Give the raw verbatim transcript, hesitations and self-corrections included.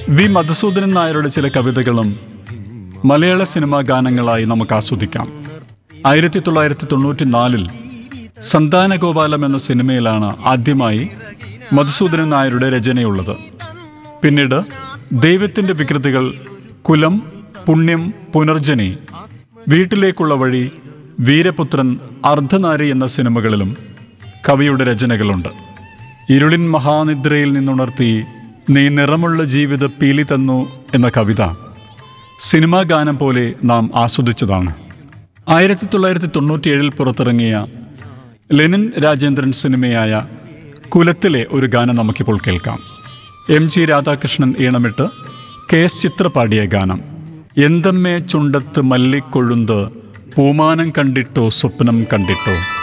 V Madhusoodanan നായരുടെ ചില കവിതകളും മലയാള സിനിമാ ഗാനങ്ങളായി നമുക്ക് ആസ്വദിക്കാം. ആയിരത്തി തൊള്ളായിരത്തി തൊണ്ണൂറ്റി നാലിൽ സന്താനഗോപാലം എന്ന സിനിമയിലാണ് ആദ്യമായി മധുസൂദനൻ നായരുടെ രചനയുള്ളത്. പിന്നീട് ദൈവത്തിൻ്റെ വികൃതികൾ, കുലം, പുണ്യം, പുനർജനി, വീട്ടിലേക്കുള്ള വഴി, വീരപുത്രൻ, അർദ്ധനാരി എന്ന സിനിമകളിലും കവിയുടെ രചനകളുണ്ട്. ഇരുളിൻ മഹാനിദ്രയിൽ നിന്നുണർത്തി നീ നിറമുള്ള ജീവിത പീലി തന്നു എന്ന കവിത സിനിമാ ഗാനം പോലെ നാം ആസ്വദിച്ചതാണ്. ആയിരത്തി തൊള്ളായിരത്തി തൊണ്ണൂറ്റിയേഴിൽ പുറത്തിറങ്ങിയ ലെനിൻ രാജേന്ദ്രൻ സിനിമയായ കുലത്തിലെ ഒരു ഗാനം നമുക്കിപ്പോൾ കേൾക്കാം. M G Radhakrishnan ഈണമിട്ട് K S ചിത്ര പാടിയ ഗാനം. എന്തമ്മേ ചുണ്ടത്ത് മല്ലിക്കൊഴുന്ത് പൂമാനം കണ്ടിട്ടോ സ്വപ്നം കണ്ടിട്ടോ.